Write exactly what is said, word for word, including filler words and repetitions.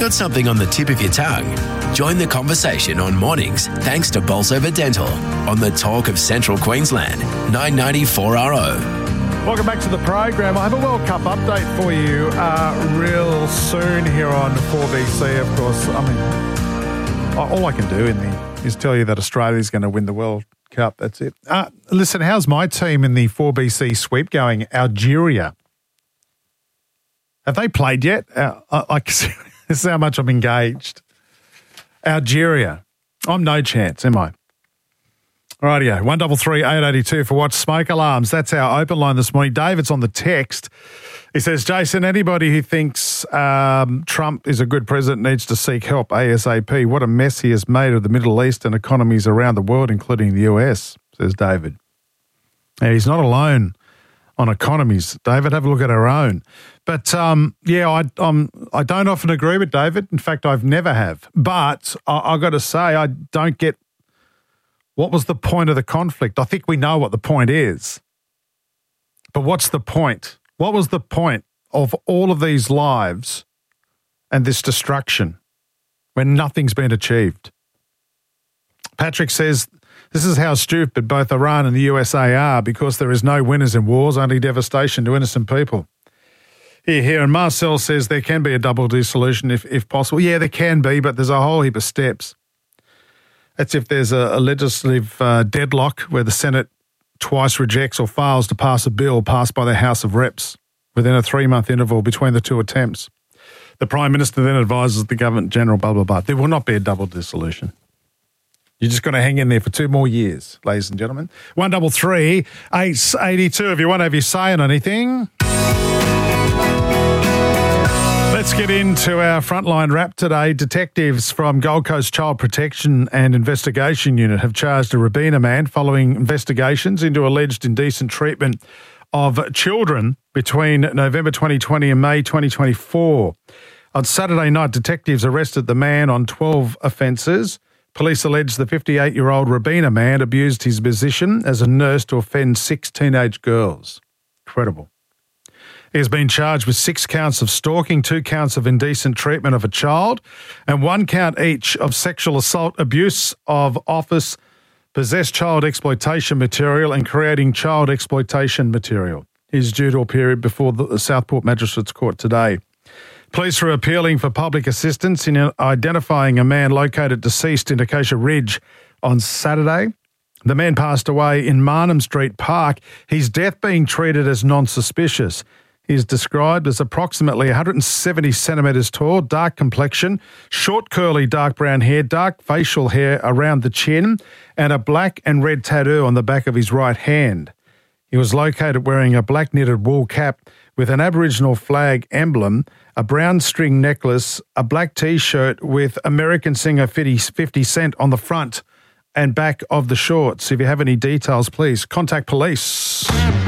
Got something on the tip of your tongue? Join the conversation on mornings thanks to Bolsover Dental on the Talk of Central Queensland, nine ninety four R O. Welcome back to the program. I have a World Cup update for you uh, real soon here on four B C, of course. I mean, all I can do in the is tell you that Australia's going to win the World Cup. That's it. Uh, listen, how's my team in the four B C sweep going? Algeria. Have they played yet? Uh, I, I, this is how much I'm engaged. Algeria. I'm no chance, am I? Rightio. one double three eight eighty two for Watch Smoke Alarms. That's our open line this morning. David's on the text. He says, Jason, anybody who thinks um, Trump is a good president needs to seek help ASAP. What a mess he has made of the Middle East and economies around the world, including the U S, says David. Now, he's not alone on economies. David, have a look at our own. But, um, yeah, I um, I don't often agree with David. In fact, I've never have. But I, I've got to say, I don't get what was the point of the conflict. I think we know what the point is. But what's the point? What was the point of all of these lives and this destruction when nothing's been achieved? Patrick says, this is how stupid both Iran and the U S A are because there is no winners in wars, only devastation to innocent people. Here, here. And Marcel says there can be a double D solution if, if possible. Yeah, there can be, but there's a whole heap of steps. That's if there's a, a legislative uh, deadlock where the Senate twice rejects or fails to pass a bill passed by the House of Reps within a three-month interval between the two attempts. The Prime Minister then advises the Government General, blah, blah, blah. There will not be a double D solution. You're just going to hang in there for two more years, ladies and gentlemen. one double three eight eighty two if you want to have your say on anything. Let's get into our frontline wrap today. Detectives from Gold Coast Child Protection and Investigation Unit have charged a Robina man following investigations into alleged indecent treatment of children between November twenty twenty and May twenty twenty-four. On Saturday night, detectives arrested the man on twelve offences. Police allege the fifty-eight-year-old Robina man abused his position as a nurse to offend six teenage girls. Incredible. He has been charged with six counts of stalking, two counts of indecent treatment of a child, and one count each of sexual assault, abuse of office, possessed child exploitation material, and creating child exploitation material. He's due to appear before the Southport Magistrates Court today. Police are appealing for public assistance in identifying a man located deceased in Acacia Ridge on Saturday. The man passed away in Marnham Street Park, his death being treated as non-suspicious. He is described as approximately one hundred seventy centimetres tall, dark complexion, short curly dark brown hair, dark facial hair around the chin, and a black and red tattoo on the back of his right hand. He was located wearing a black knitted wool cap with an Aboriginal flag emblem, a brown string necklace, a black T-shirt with American singer fifty Cent on the front and back of the shorts. If you have any details, please contact police.